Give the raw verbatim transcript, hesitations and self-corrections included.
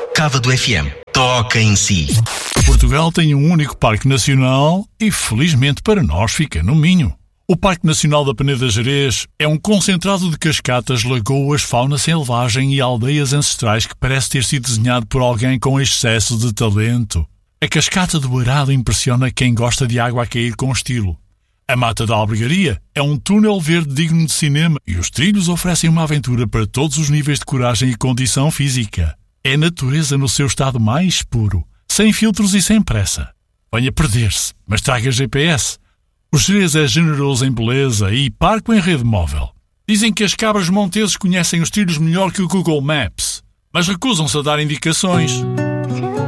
Cávado F M. Toca em si. Portugal tem um único parque nacional e, felizmente para nós, fica no Minho. O Parque Nacional da Peneda Gerês é um concentrado de cascatas, lagoas, fauna selvagem e aldeias ancestrais que parece ter sido desenhado por alguém com excesso de talento. A cascata do Arado impressiona quem gosta de água a cair com estilo. A Mata da Albergaria é um túnel verde digno de cinema e os trilhos oferecem uma aventura para todos os níveis de coragem e condição física. É natureza no seu estado mais puro, sem filtros e sem pressa. Venha perder-se, mas traga G P S. O Gerês é generoso em beleza e parque em rede móvel. Dizem que as cabras monteses conhecem os trilhos melhor que o Google Maps, mas recusam-se a dar indicações.